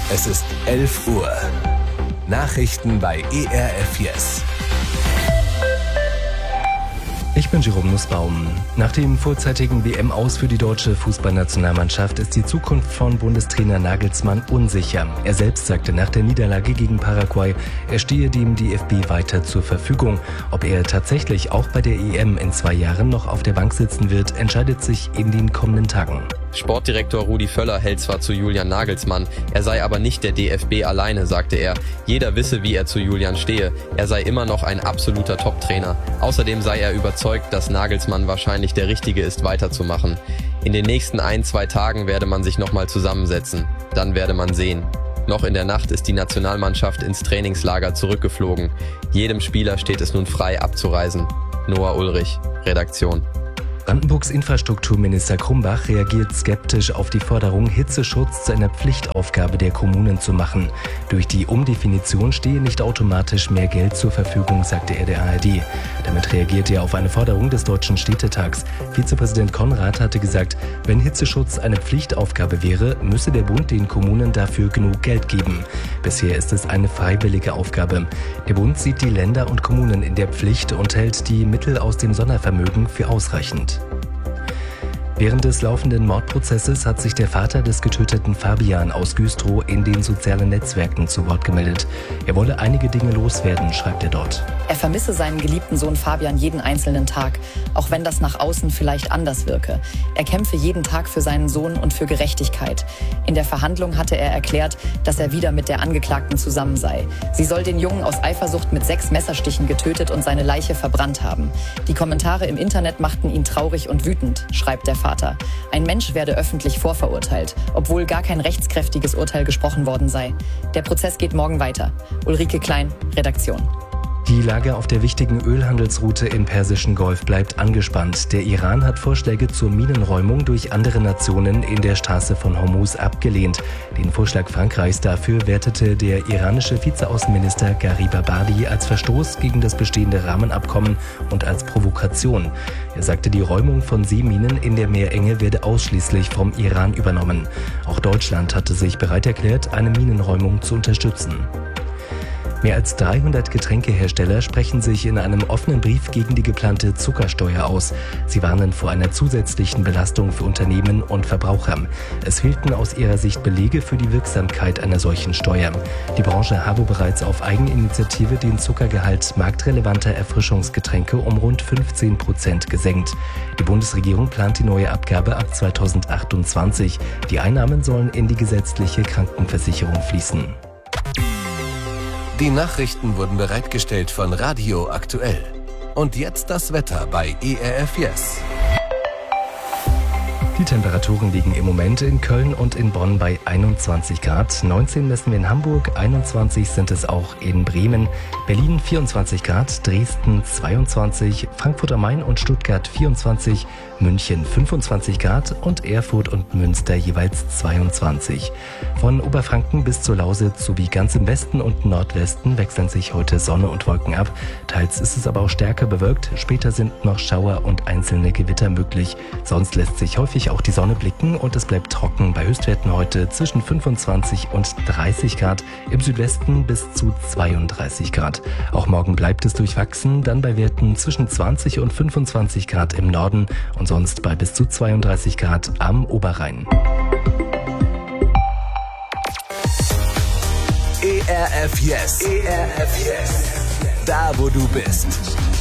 Es ist 11 Uhr. Nachrichten bei ERF Yes. Ich bin Jerome Nussbaum. Nach dem vorzeitigen WM-Aus für die deutsche Fußballnationalmannschaft ist die Zukunft von Bundestrainer Nagelsmann unsicher. Er selbst sagte nach der Niederlage gegen Paraguay, er stehe dem DFB weiter zur Verfügung. Ob er tatsächlich auch bei der EM in 2 Jahren noch auf der Bank sitzen wird, entscheidet sich in den kommenden Tagen. Sportdirektor Rudi Völler hält zwar zu Julian Nagelsmann, er sei aber nicht der DFB alleine, sagte er. Jeder wisse, wie er zu Julian stehe. Er sei immer noch ein absoluter Top-Trainer. Außerdem sei er überzeugt, dass Nagelsmann wahrscheinlich der Richtige ist, weiterzumachen. In den nächsten 1-2 Tagen werde man sich nochmal zusammensetzen. Dann werde man sehen. Noch in der Nacht ist die Nationalmannschaft ins Trainingslager zurückgeflogen. Jedem Spieler steht es nun frei, abzureisen. Noah Ulrich, Redaktion. Brandenburgs Infrastrukturminister Krumbach reagiert skeptisch auf die Forderung, Hitzeschutz zu einer Pflichtaufgabe der Kommunen zu machen. Durch die Umdefinition stehe nicht automatisch mehr Geld zur Verfügung, sagte er der ARD. Damit reagiert er auf eine Forderung des Deutschen Städtetags. Vizepräsident Konrad hatte gesagt, wenn Hitzeschutz eine Pflichtaufgabe wäre, müsse der Bund den Kommunen dafür genug Geld geben. Bisher ist es eine freiwillige Aufgabe. Der Bund sieht die Länder und Kommunen in der Pflicht und hält die Mittel aus dem Sondervermögen für ausreichend. Während des laufenden Mordprozesses hat sich der Vater des getöteten Fabian aus Güstrow in den sozialen Netzwerken zu Wort gemeldet. Er wolle einige Dinge loswerden, schreibt er dort. Er vermisse seinen geliebten Sohn Fabian jeden einzelnen Tag, auch wenn das nach außen vielleicht anders wirke. Er kämpfe jeden Tag für seinen Sohn und für Gerechtigkeit. In der Verhandlung hatte er erklärt, dass er wieder mit der Angeklagten zusammen sei. Sie soll den Jungen aus Eifersucht mit 6 Messerstichen getötet und seine Leiche verbrannt haben. Die Kommentare im Internet machten ihn traurig und wütend, schreibt der Vater. Ein Mensch werde öffentlich vorverurteilt, obwohl gar kein rechtskräftiges Urteil gesprochen worden sei. Der Prozess geht morgen weiter. Ulrike Klein, Redaktion. Die Lage auf der wichtigen Ölhandelsroute im Persischen Golf bleibt angespannt. Der Iran hat Vorschläge zur Minenräumung durch andere Nationen in der Straße von Hormuz abgelehnt. Den Vorschlag Frankreichs dafür wertete der iranische Vizeaußenminister Garib Abadi als Verstoß gegen das bestehende Rahmenabkommen und als Provokation. Er sagte, die Räumung von Seeminen in der Meerenge werde ausschließlich vom Iran übernommen. Auch Deutschland hatte sich bereit erklärt, eine Minenräumung zu unterstützen. Mehr als 300 Getränkehersteller sprechen sich in einem offenen Brief gegen die geplante Zuckersteuer aus. Sie warnen vor einer zusätzlichen Belastung für Unternehmen und Verbraucher. Es fehlten aus ihrer Sicht Belege für die Wirksamkeit einer solchen Steuer. Die Branche habe bereits auf Eigeninitiative den Zuckergehalt marktrelevanter Erfrischungsgetränke um rund 15% gesenkt. Die Bundesregierung plant die neue Abgabe ab 2028. Die Einnahmen sollen in die gesetzliche Krankenversicherung fließen. Die Nachrichten wurden bereitgestellt von Radio Aktuell. Und jetzt das Wetter bei ERF Yes. Die Temperaturen liegen im Moment in Köln und in Bonn bei 21 Grad. 19 messen wir in Hamburg, 21 sind es auch in Bremen. Berlin 24 Grad, Dresden 22, Frankfurt am Main und Stuttgart 24, München 25 Grad und Erfurt und Münster jeweils 22. Von Oberfranken bis zur Lausitz sowie ganz im Westen und Nordwesten wechseln sich heute Sonne und Wolken ab. Teils ist es aber auch stärker bewölkt. Später sind noch Schauer und einzelne Gewitter möglich. Sonst lässt sich häufig auch die Sonne blicken und es bleibt trocken bei Höchstwerten heute zwischen 25 und 30 Grad, im Südwesten bis zu 32 Grad. Auch morgen bleibt es durchwachsen, dann bei Werten zwischen 20 und 25 Grad im Norden und sonst bei bis zu 32 Grad am Oberrhein. ERF Yes. ERF Yes. Da, wo du bist.